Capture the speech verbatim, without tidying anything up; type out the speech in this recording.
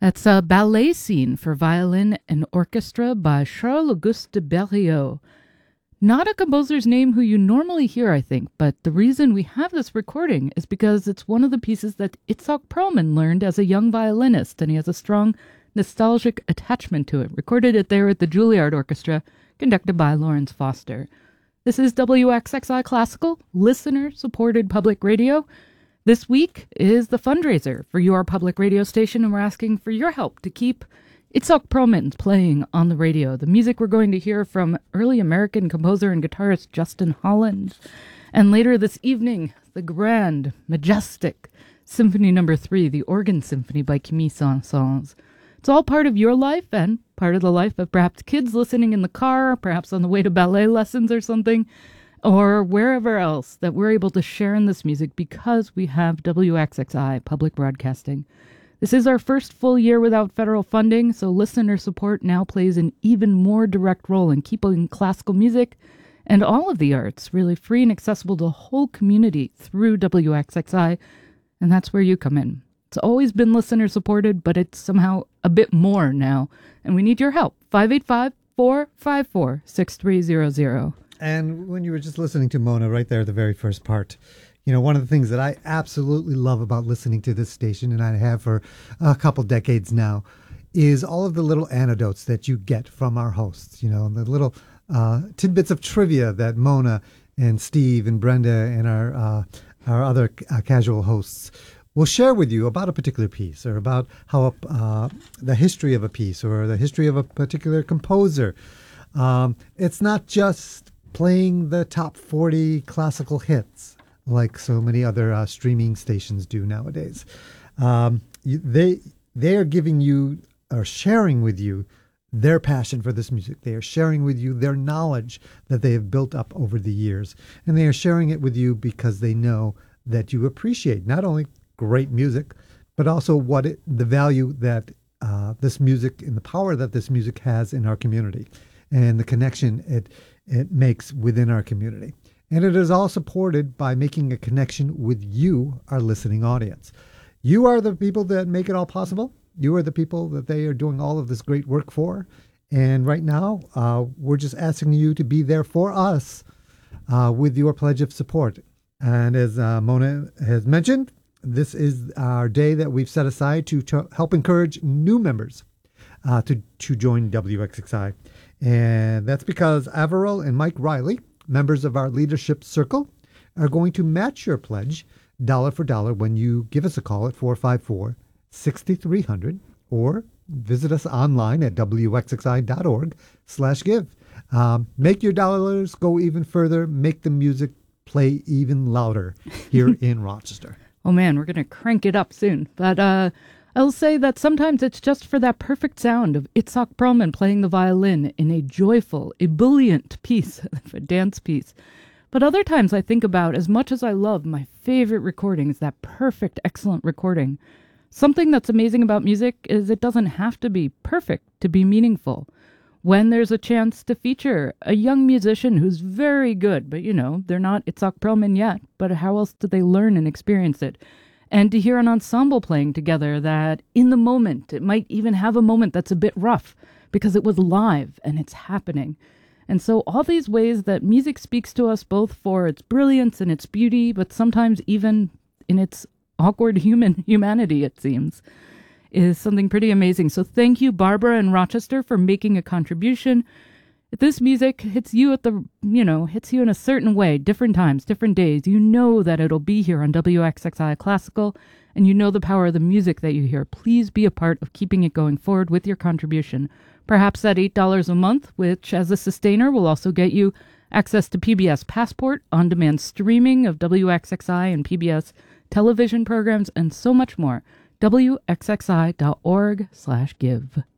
That's a ballet scene for violin and orchestra by Charles-Auguste de Berlioz. Not a composer's name who you normally hear, I think, but the reason we have this recording is because it's one of the pieces that Itzhak Perlman learned as a young violinist, and he has a strong nostalgic attachment to it. Recorded it there at the Juilliard Orchestra, conducted by Lawrence Foster. This is W X X I Classical, listener-supported public radio. This week is the fundraiser for your public radio station, and we're asking for your help to keep Itzhak Perlman playing on the radio. The music we're going to hear from early American composer and guitarist Justin Holland. And later this evening, the grand, majestic Symphony Number Three, the Organ Symphony by Camille Saint-Saëns. It's all part of your life and part of the life of perhaps kids listening in the car, perhaps on the way to ballet lessons or something, or wherever else that we're able to share in this music because we have W X X I Public Broadcasting. This is our first full year without federal funding, so listener support now plays an even more direct role in keeping classical music and all of the arts really free and accessible to the whole community through W X X I, and that's where you come in. It's always been listener supported, but it's somehow a bit more now, and we need your help. five eight five, four five four, six three zero zero. And when you were just listening to Mona right there, the very first part, you know, one of the things that I absolutely love about listening to this station, and I have for a couple decades now, is all of the little anecdotes that you get from our hosts, you know, the little uh, tidbits of trivia that Mona and Steve and Brenda and our, uh, our other uh, casual hosts will share with you about a particular piece, or about how uh, the history of a piece, or the history of a particular composer. Um, it's not just playing the top forty classical hits like so many other uh, streaming stations do nowadays. Um, you, they they are giving you, or sharing with you, their passion for this music. They are sharing with you their knowledge that they have built up over the years. And they are sharing it with you because they know that you appreciate not only great music, but also what it, the value that uh, this music and the power that this music has in our community, and the connection it it makes within our community. And it is all supported by making a connection with you, our listening audience. You are the people that make it all possible. You are the people that they are doing all of this great work for. And right now, uh, we're just asking you to be there for us uh, with your pledge of support. And as uh, Mona has mentioned, this is our day that we've set aside to, to help encourage new members uh, to, to join W X X I. And that's because Averill and Mike Riley, members of our leadership circle, are going to match your pledge dollar for dollar when you give us a call at four five four, six three zero zero or visit us online at w x x i dot org slash give. Um, make your dollars go even further. Make the music play even louder here in Rochester. Oh man, we're going to crank it up soon. But uh, I'll say that sometimes it's just for that perfect sound of Itzhak Perlman playing the violin in a joyful, ebullient piece, a dance piece. But other times I think about, as much as I love my favorite recording is that perfect, excellent recording, something that's amazing about music is it doesn't have to be perfect to be meaningful. When there's a chance to feature a young musician who's very good, but you know, they're not Itzhak Perlman yet, but how else did they learn and experience it? And to hear an ensemble playing together that in the moment, it might even have a moment that's a bit rough because it was live and it's happening. And so all these ways that music speaks to us both for its brilliance and its beauty, but sometimes even in its awkward human humanity, it seems, is something pretty amazing. So thank you, Barbara and Rochester, for making a contribution. If this music hits you at the, you know, hits you in a certain way, different times, different days, you know that it'll be here on W X X I Classical, and you know the power of the music that you hear. Please be a part of keeping it going forward with your contribution. Perhaps at eight dollars a month, which as a sustainer will also get you access to P B S Passport, on-demand streaming of W X X I and P B S television programs, and so much more. w x x i dot org slash give.